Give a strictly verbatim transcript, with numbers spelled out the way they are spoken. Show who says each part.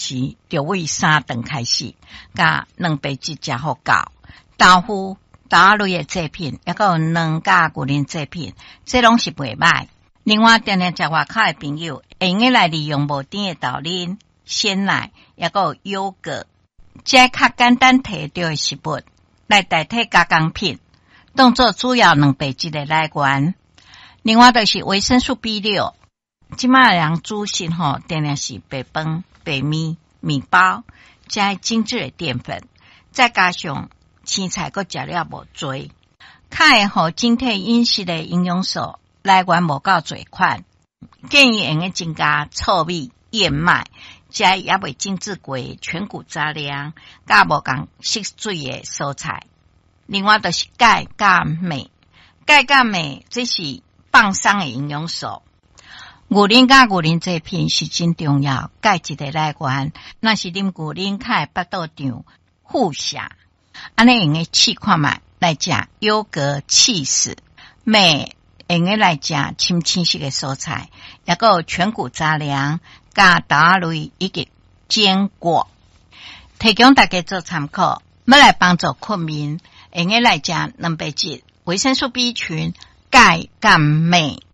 Speaker 1: 时就为三顿开始，甲蛋白质食好够，豆腐、豆仔类的制品，也有卵甲牛奶制品，这拢是袂歹。另外，定定食外口的朋友，会用来利用无甜的豆奶、鲜奶，也有优格，这较简单摕到的食物来代替加工品，当作主要蛋白质的来源。另外，就是维生素 B 六。即卖人主食吼，定定是白饭、白米、面包，加精致的淀粉，再加上青菜，佮食了无多，较会互整体饮食的营养素来源无够侪款。建议用个增加糙米、燕麦，加也未精致过全谷杂粮，甲无共吸水的蔬菜。另外就是钙甲镁，钙甲镁这是放松的营养素。牛奶甲牛奶制品是真重要钙质的来源，若是啉牛奶较会腹肚胀、腹泻，安尼用个试看觅来食优格、起司，镁用个来食深青色的蔬菜，也有全谷杂粮、甲豆仔类以及坚果，提供大家做参考。要来帮助困眠，用个来食蛋白质、维生素 B 群、钙甲镁。